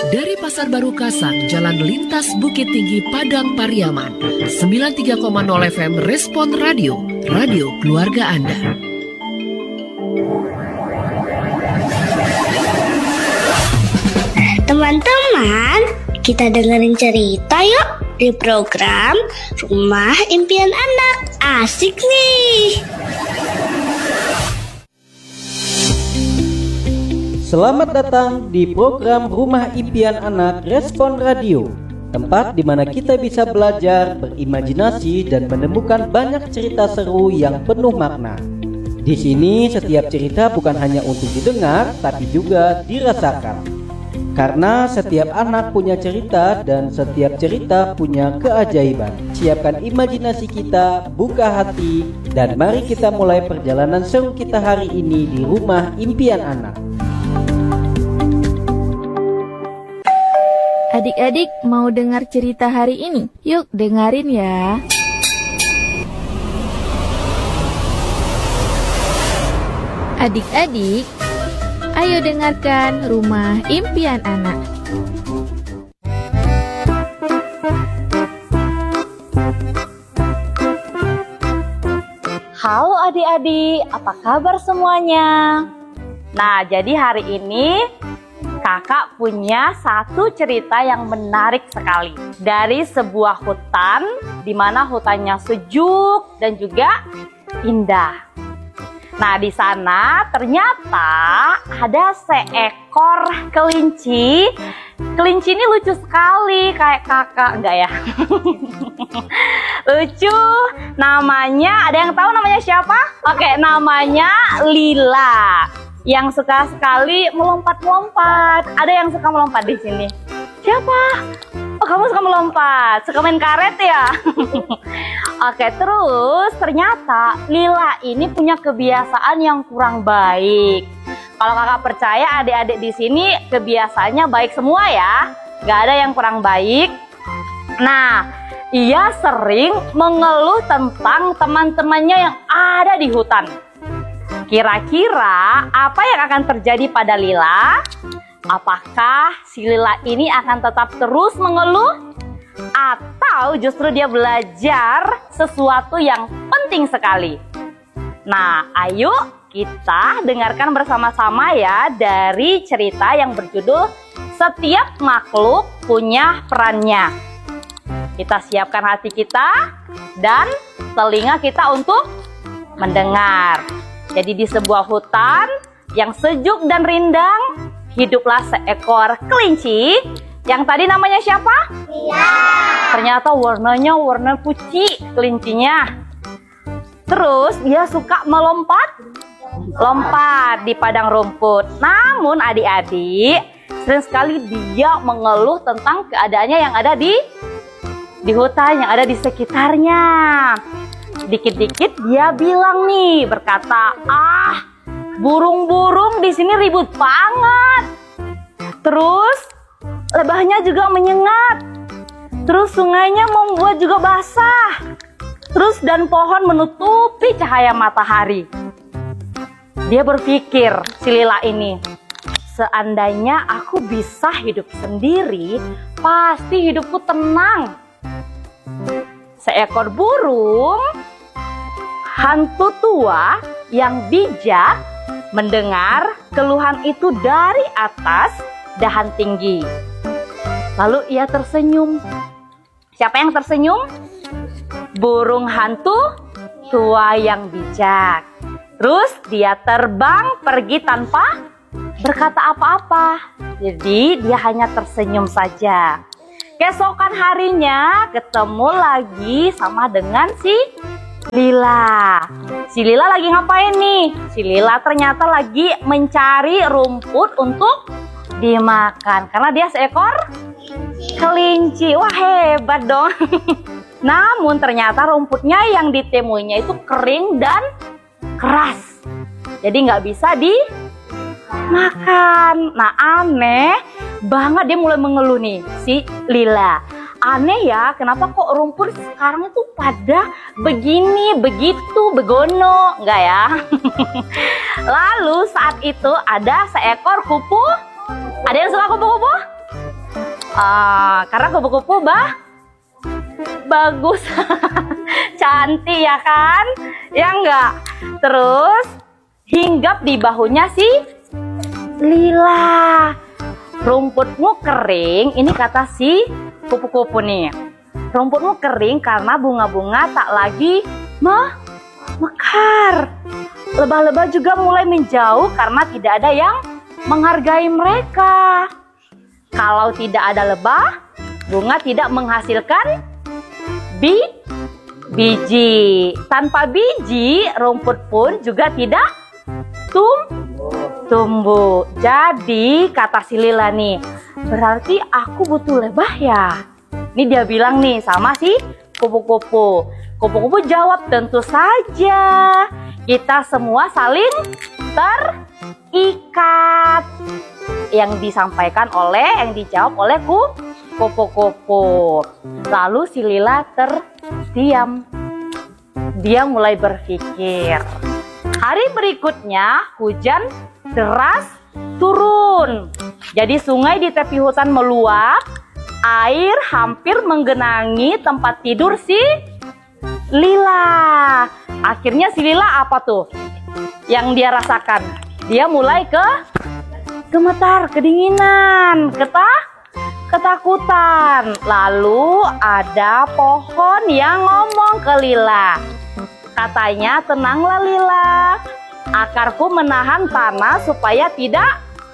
Dari Pasar Baru Kasang, Jalan Lintas Bukit Tinggi, Padang Pariaman. 93,0 FM Respon Radio, radio keluarga Anda. Teman-teman, kita dengerin cerita yuk di program Rumah Impian Anak. Asik nih! Selamat datang di program Rumah Impian Anak Respon Radio, tempat di mana kita bisa belajar, berimajinasi, dan menemukan banyak cerita seru yang penuh makna. Di sini setiap cerita bukan hanya untuk didengar, tapi juga dirasakan. Karena setiap anak punya cerita dan setiap cerita punya keajaiban. Siapkan imajinasi kita, buka hati, dan mari kita mulai perjalanan seru kita hari ini di Rumah Impian Anak. Adik-adik mau dengar cerita hari ini? Yuk dengerin ya. Adik-adik, ayo dengarkan Rumah Impian Anak. Halo adik-adik, apa kabar semuanya? Nah, jadi hari ini Kakak punya satu cerita yang menarik sekali dari sebuah hutan di mana hutannya sejuk dan juga indah. Nah, di sana ternyata ada seekor kelinci. Kelinci ini lucu sekali, kayak kakak, enggak ya? Lucu. Namanya, ada yang tahu namanya siapa? Oke, namanya Lila. Yang suka sekali melompat-lompat. Ada yang suka melompat di sini? Siapa? Oh, kamu suka melompat, suka main karet ya? Oke, terus ternyata Lila ini punya kebiasaan yang kurang baik. Kalau kakak percaya adik-adik di sini kebiasaannya baik semua ya, gak ada yang kurang baik. Nah, ia sering mengeluh tentang teman-temannya yang ada di hutan. Kira-kira apa yang akan terjadi pada Lila? Apakah si Lila ini akan tetap terus mengeluh? Atau justru dia belajar sesuatu yang penting sekali? Nah, ayo kita dengarkan bersama-sama ya dari cerita yang berjudul Setiap Makhluk Punya Perannya. Kita siapkan hati kita dan telinga kita untuk mendengar. Jadi di sebuah hutan yang sejuk dan rindang, hiduplah seekor kelinci yang tadi namanya siapa? Lila. Ternyata warnanya warna putih kelincinya. Terus dia suka melompat di padang rumput. Namun adik-adik, sering sekali dia mengeluh tentang keadaannya yang ada di hutan, yang ada di sekitarnya. Dikit-dikit dia bilang nih, berkata, burung-burung di sini ribut banget. Terus lebahnya juga menyengat. Terus sungainya membuat juga basah. Terus dan pohon menutupi cahaya matahari. Dia berpikir, si Lila ini, seandainya aku bisa hidup sendiri, pasti hidupku tenang. Seekor burung hantu tua yang bijak mendengar keluhan itu dari atas dahan tinggi. Lalu ia tersenyum. Siapa yang tersenyum? Burung hantu tua yang bijak. Terus dia terbang pergi tanpa berkata apa-apa. Jadi dia hanya tersenyum saja. Keesokan harinya ketemu lagi sama dengan si Lila. Si Lila lagi ngapain nih? Si Lila ternyata lagi mencari rumput untuk dimakan. Karena dia seekor kelinci. Wah, hebat dong. Namun ternyata rumputnya yang ditemuinya itu kering dan keras. Jadi nggak bisa dimakan. Nah, aneh banget, dia mulai mengeluh nih si Lila. Aneh ya, kenapa kok rumput sekarang itu pada begini, begitu, begono, enggak ya? Lalu saat itu ada seekor kupu. Ada yang suka kupu-kupu? Karena kupu-kupu bagus. Cantik ya kan? Ya enggak? Terus hinggap di bahunya si Lila. Rumputmu kering, ini kata si kupu-kupu nih. Rumputmu kering karena bunga-bunga tak lagi mekar. Lebah-lebah juga mulai menjauh karena tidak ada yang menghargai mereka. Kalau tidak ada lebah, bunga tidak menghasilkan biji. Tanpa biji, rumput pun juga tidak tumbuh. Jadi kata si Lila nih, berarti aku butuh lebah ya? Ini dia bilang nih sama si kupu-kupu. Kupu-kupu jawab, tentu saja. Kita semua saling terikat. Yang dijawab oleh kupu-kupu. Lalu si Lila terdiam. Dia mulai berpikir. Hari berikutnya hujan deras turun. Jadi sungai di tepi hutan meluap. Air hampir menggenangi tempat tidur si Lila. Akhirnya si Lila apa tuh yang dia rasakan? Dia mulai gemetar, kedinginan, ketakutan. Lalu ada pohon yang ngomong ke Lila. Katanya, tenanglah Lila, akarku menahan tanah supaya tidak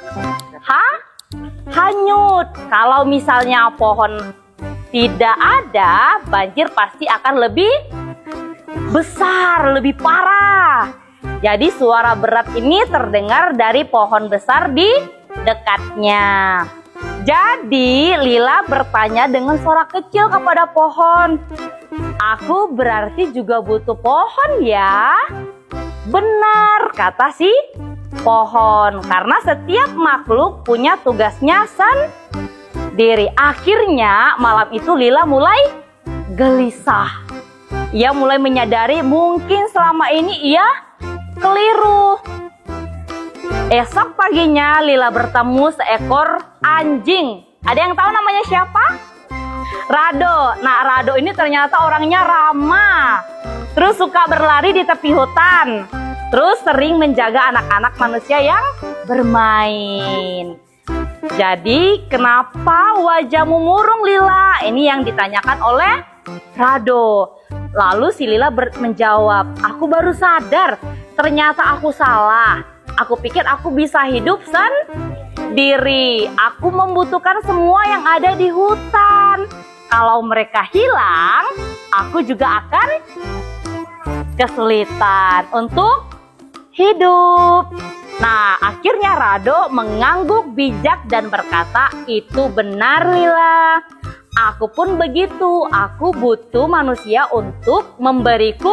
hanyut. Kalau misalnya pohon tidak ada, banjir pasti akan lebih besar, lebih parah. Jadi suara berat ini terdengar dari pohon besar di dekatnya. Jadi Lila bertanya dengan suara kecil kepada pohon, aku berarti juga butuh pohon ya? Benar, kata si pohon, karena setiap makhluk punya tugasnya sendiri. Akhirnya malam itu Lila mulai gelisah. Ia mulai menyadari mungkin selama ini ia keliru. Esok paginya Lila bertemu seekor anjing. Ada yang tahu namanya siapa? Rado. Nah, Rado ini ternyata orangnya ramah. Terus suka berlari di tepi hutan. Terus sering menjaga anak-anak manusia yang bermain. Jadi, kenapa wajahmu murung, Lila? Ini yang ditanyakan oleh Rado. Lalu si Lila menjawab, aku baru sadar, ternyata aku salah. Aku pikir aku bisa hidup sendiri. Aku membutuhkan semua yang ada di hutan. Kalau mereka hilang, aku juga akan kesulitan untuk hidup. Nah, akhirnya Rado mengangguk bijak dan berkata, itu benar Lila. Aku pun begitu. Aku butuh manusia untuk memberiku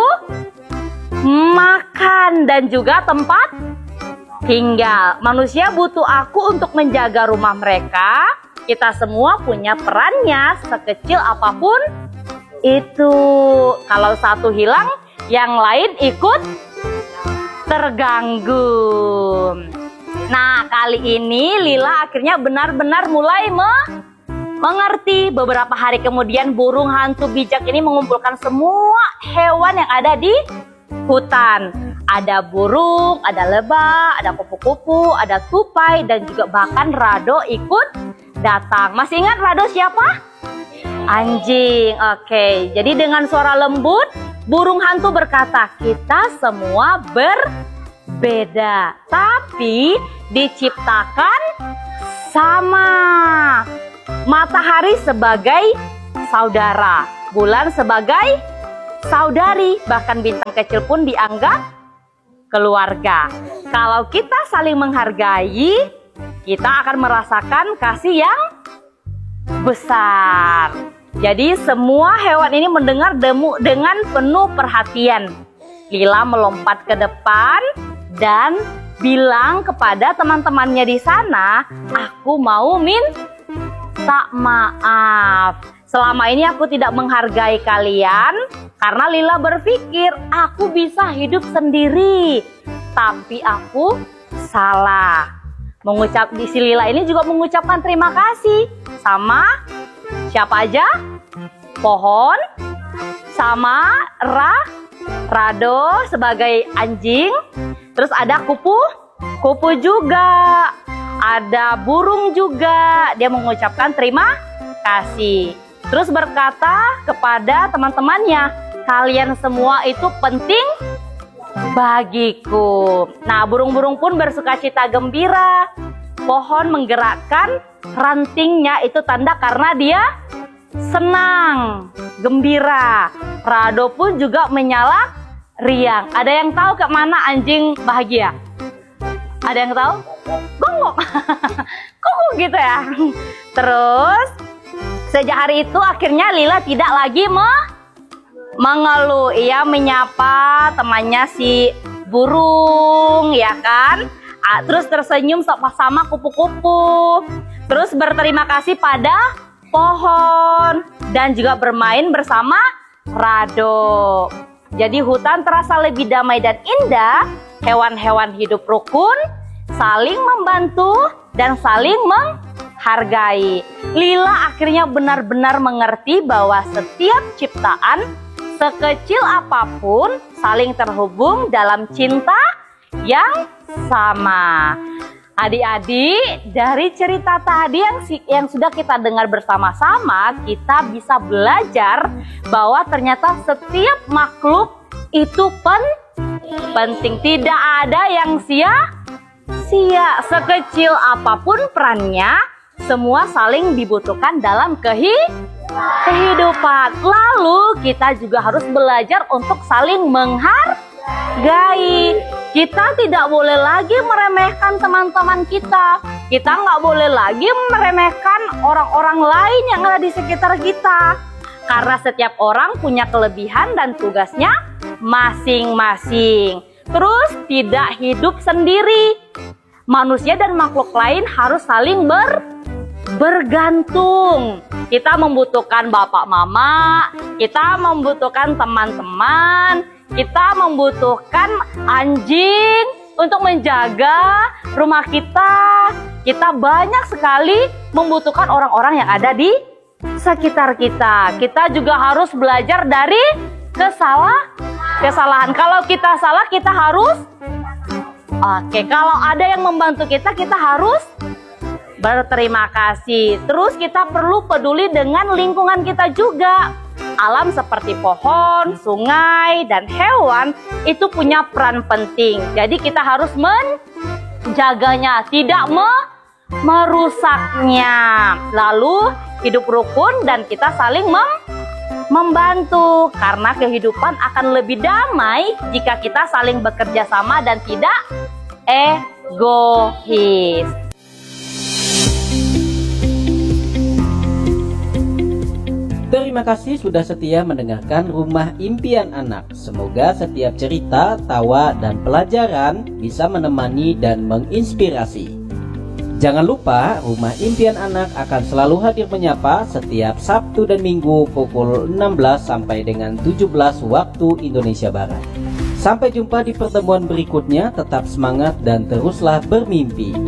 makan dan juga tempat tinggal. Manusia butuh aku untuk menjaga rumah mereka. Kita semua punya perannya sekecil apapun itu. Kalau satu hilang, yang lain ikut terganggu. Nah, kali ini Lila akhirnya benar-benar mulai mengerti. Beberapa hari kemudian burung hantu bijak ini mengumpulkan semua hewan yang ada di hutan. Ada burung, ada lebah, ada kupu-kupu, ada tupai, dan juga bahkan Rado ikut datang. Masih ingat Rado siapa? Anjing. Oke, jadi dengan suara lembut, burung hantu berkata, kita semua berbeda, tapi diciptakan sama. Matahari sebagai saudara, bulan sebagai saudari, bahkan bintang kecil pun dianggap keluarga. Kalau kita saling menghargai, kita akan merasakan kasih yang besar. Jadi semua hewan ini mendengar dengan penuh perhatian. Lila melompat ke depan dan bilang kepada teman-temannya di sana, aku mau minta maaf. Selama ini aku tidak menghargai kalian karena Lila berpikir aku bisa hidup sendiri. Tapi aku salah. Si Lila ini juga mengucapkan terima kasih sama siapa aja? Pohon, sama Rado sebagai anjing. Terus ada kupu juga. Ada burung juga. Dia mengucapkan terima kasih. Terus berkata kepada teman-temannya, kalian semua itu penting bagiku. Nah, burung-burung pun bersukacita gembira. Pohon menggerakkan rantingnya, itu tanda karena dia senang, gembira. Rado pun juga menyala riang. Ada yang tahu ke mana anjing bahagia? Ada yang tahu? Gongok. Kuku gitu ya. Terus sejak hari itu akhirnya Lila tidak lagi mengeluh. Ia menyapa temannya si burung, ya kan? Terus tersenyum sama kupu-kupu. Terus berterima kasih pada pohon dan juga bermain bersama Rado. Jadi hutan terasa lebih damai dan indah. Hewan-hewan hidup rukun, saling membantu dan saling menghargai. Lila akhirnya benar-benar mengerti bahwa setiap ciptaan, sekecil apapun, saling terhubung dalam cinta yang sama. Adik-adik, dari cerita tadi yang sudah kita dengar bersama-sama, kita bisa belajar bahwa ternyata setiap makhluk itu penting. Tidak ada yang sia-sia. Sekecil apapun perannya, semua saling dibutuhkan dalam kehidupan. Lalu kita juga harus belajar untuk saling menghargai. Kita tidak boleh lagi meremehkan teman-teman kita. Kita nggak boleh lagi meremehkan orang-orang lain yang ada di sekitar kita. Karena setiap orang punya kelebihan dan tugasnya masing-masing. Terus tidak hidup sendiri. Manusia dan makhluk lain harus saling bergantung. Kita membutuhkan bapak mama, kita membutuhkan teman-teman, kita membutuhkan anjing untuk menjaga rumah kita. Kita banyak sekali membutuhkan orang-orang yang ada di sekitar kita. Kita juga harus belajar dari kesalahan. Kalau kita salah, kita harus kalau ada yang membantu kita, kita harus berterima kasih. Terus kita perlu peduli dengan lingkungan kita juga. Alam seperti pohon, sungai, dan hewan itu punya peran penting. Jadi kita harus menjaganya, tidak merusaknya. Lalu hidup rukun dan kita saling membantu. Karena kehidupan akan lebih damai jika kita saling bekerja sama dan tidak egois. Terima kasih sudah setia mendengarkan Rumah Impian Anak. Semoga setiap cerita, tawa, dan pelajaran bisa menemani dan menginspirasi. Jangan lupa, Rumah Impian Anak akan selalu hadir menyapa setiap Sabtu dan Minggu pukul 16 sampai dengan 17 waktu Indonesia Barat. Sampai jumpa di pertemuan berikutnya, tetap semangat dan teruslah bermimpi.